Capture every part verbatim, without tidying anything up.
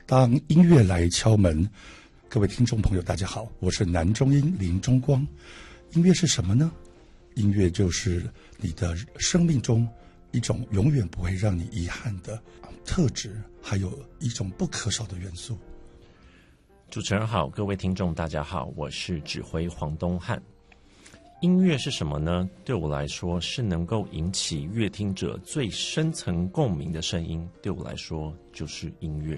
当音乐来敲门，各位听众朋友大家好，我是男中音林中光。音乐是什么呢？音乐就是你的生命中一种永远不会让你遗憾的特质，还有一种不可少的元素。 主持人好，各位听众大家好，我是指挥黄东汉。音乐是什么呢？对我来说，是能够引起乐听者最深层共鸣的声音。对我来说，就是音乐。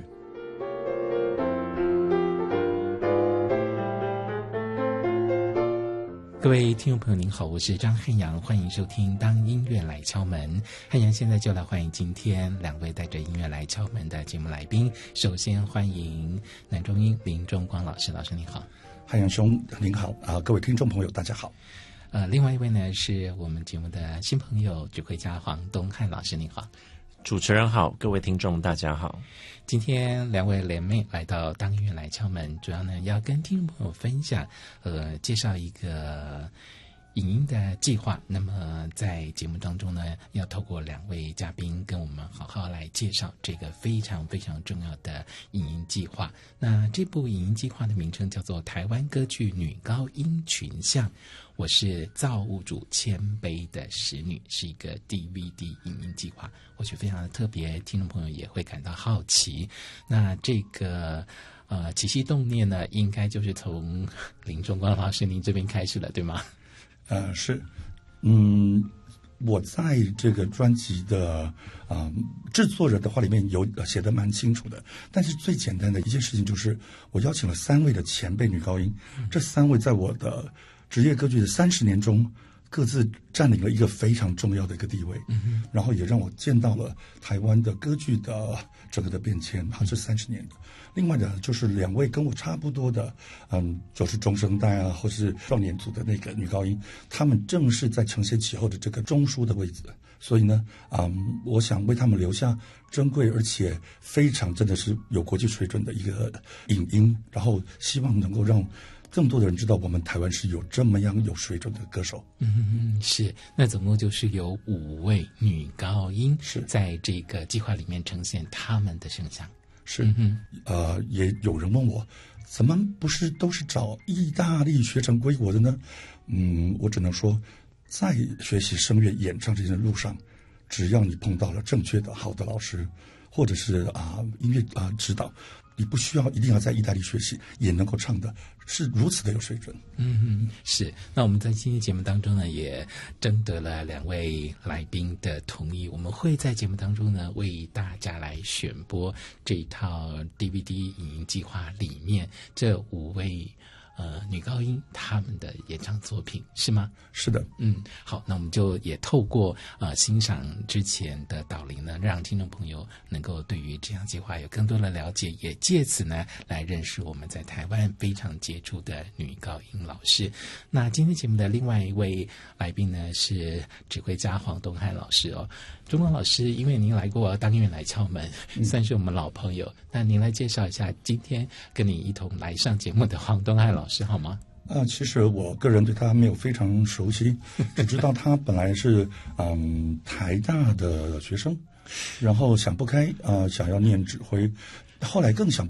各位听众朋友您好，我是张汉阳，欢迎收听《当音乐来敲门》。汉阳现在就来欢迎今天两位带着音乐来敲门的节目来宾。首先欢迎男中音林中光老师，老师您好。 汉阳兄您好啊，各位听众朋友大家好。 呃，另外一位呢是我们节目的新朋友，指挥家黄东汉老师您好。 主持人好，各位听众大家好。 今天两位联袂来到当音乐来敲门，主要呢要跟听众朋友分享，呃，介绍一个影音的计划。那么在节目当中呢，要透过两位嘉宾跟我们好好来介绍这个非常非常重要的影音计划。那这部影音计划的名称叫做《台湾歌剧女高音群像》。我是造物主谦卑的使女，是一个 D V D 影音计划，或许非常的特别，听众朋友也会感到好奇。那这个呃起心动念呢，应该就是从林中光老师您这边开始了，对吗？ 呃，是，嗯，我在这个专辑的啊、呃、制作人的话里面有写得蛮清楚的，但是最简单的一件事情就是我邀请了三位的前辈女高音，嗯、这三位在我的职业歌剧的三十年中，各自占领了一个非常重要的一个地位，嗯、然后也让我见到了台湾的歌剧的整个的变迁。好，这三十年的。另外呢，就是两位跟我差不多的，嗯，就是中生代啊，或是少年组的那个女高音，她们正是在承先启后的这个中枢的位置。所以呢，嗯，我想为他们留下珍贵而且非常真的是有国际水准的一个影音，然后希望能够让更多的人知道我们台湾是有这么样有水准的歌手。 嗯，是。那总共就是有五位女高音是在这个计划里面呈现他们的声响。 是，嗯、呃，也有人问我，怎么不是都是找意大利学成归国的呢？嗯，我只能说，在学习声乐演唱这件路上，只要你碰到了正确的好的老师，或者是啊、呃、音乐啊、呃、指导，你不需要一定要在意大利学习，也能够唱的是如此的有水准。 嗯，是。那我们在今天节目当中呢，也征得了两位来宾的同意，我们会在节目当中呢为大家来选播这一套 D V D 影音计划里面这五位呃女高音他们的演唱作品，是吗？ 是的。 嗯，好，那我们就也透过呃欣赏之前的导聆呢，让听众朋友能够对于这项计划有更多的了解，也借此呢来认识我们在台湾非常杰出的女高音老师。那今天节目的另外一位来宾呢是指挥家黄东汉老师哦。中光老师，因为您来过当音乐来敲门，嗯、算是我们老朋友，那您来介绍一下今天跟你一同来上节目的黄东汉老师好吗？ 啊、呃，其实我个人对他没有非常熟悉，只知道他本来是嗯台大的学生，然后想不开啊、呃，想要念指挥，后来更想